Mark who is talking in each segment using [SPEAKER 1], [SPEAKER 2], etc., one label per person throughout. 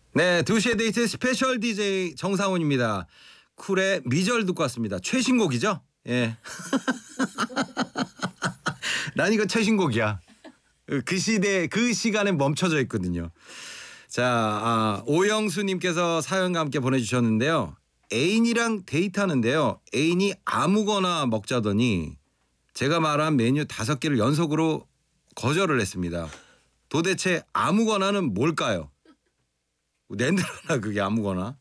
[SPEAKER 1] 네, 2시의 데이트 스페셜 DJ 정상훈입니다. 쿨의 미절 듣고 왔습니다. 최신곡이죠? 예. 난 이거 최신곡이야. 그 시대, 그 시간에 멈춰져 있거든요. 자, 오영수님께서 사연과 함께 보내주셨는데요. 애인이랑 데이트하는데요. 애인이 아무거나 먹자더니 제가 말한 메뉴 5개를 연속으로 거절을 했습니다. 도대체 아무거나는 뭘까요? 낸들하나 그게 아무거나.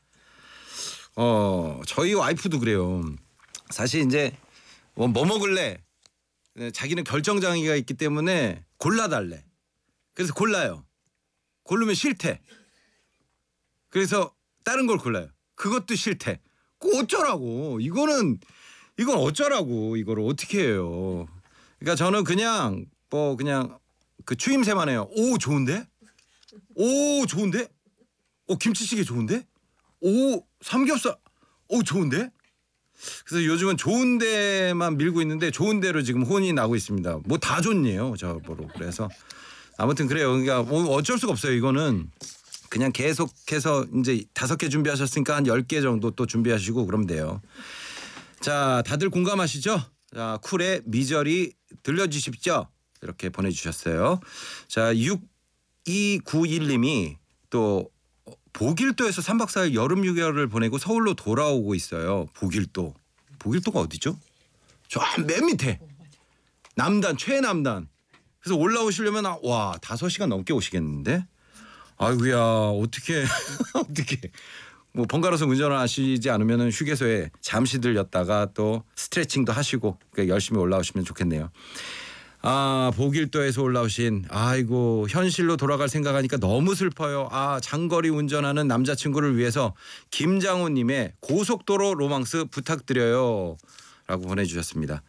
[SPEAKER 1] 저희 와이프도 그래요. 사실 이제 뭐 먹을래? 자기는 결정장애가 있기 때문에 골라달래. 그래서 골라요. 고르면 싫대. 그래서 다른 걸 골라요. 그것도 싫대. 어쩌라고. 이건 어쩌라고. 이걸 어떻게 해요. 그러니까 저는 그냥 그 추임새만 해요. 오 좋은데? 오 좋은데? 김치찌개 좋은데? 오 삼겹살 오 좋은데? 그래서 요즘은 좋은 데만 밀고 있는데 좋은 데로 지금 혼이 나고 있습니다. 뭐 다 좋네요 저보러. 그래서 아무튼 그래요. 그러니까 뭐 어쩔 수가 없어요. 이거는 그냥 계속해서 이제 5개 준비하셨으니까 한 10개 정도 또 준비하시고 그러면 돼요. 자, 다들 공감하시죠? 자, 쿨의 미저리 들려주십시오. 이렇게 보내주셨어요. 자, 6291님이 또 보길도에서 3박 4일 여름 휴가를 보내고 서울로 돌아오고 있어요. 보길도가 어디죠? 저 맨 밑에 남단 최남단. 그래서 올라오시려면 5시간 넘게 오시겠는데? 아이고야 어떻게 뭐 번갈아서 운전을 하시지 않으면 휴게소에 잠시 들렸다가 또 스트레칭도 하시고 그러니까 열심히 올라오시면 좋겠네요. 보길도에서 올라오신 아이고 현실로 돌아갈 생각하니까 너무 슬퍼요. 장거리 운전하는 남자친구를 위해서 김장호님의 고속도로 로망스 부탁드려요 라고 보내주셨습니다.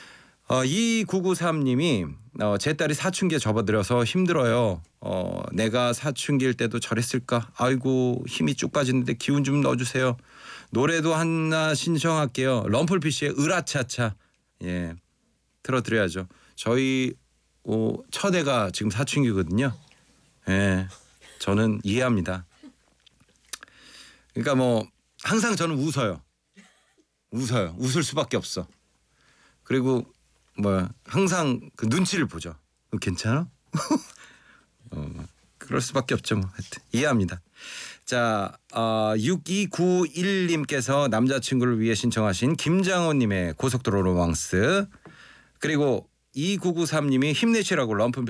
[SPEAKER 1] 2993님이 제 딸이 사춘기에 접어들어서 힘들어요. 내가 사춘기일 때도 저랬을까. 아이고 힘이 쭉 빠지는데 기운 좀 넣어주세요. 노래도 하나 신청할게요. 럼플피쉬의 으라차차. 예, 틀어드려야죠. 저희 첫애가 지금 사춘기거든요. 예, 저는 이해합니다. 그러니까 뭐 항상 저는 웃어요. 웃을 수밖에 없어. 그리고 항상 그 눈치를 보죠. 괜찮아? 그럴 수밖에 없죠. 뭐. 하여튼 이해합니다. 자, 6291님께서 남자친구를 위해 신청하신 김장호님의 고속도로 로망스, 그리고 2993님이 힘내시라고 럼프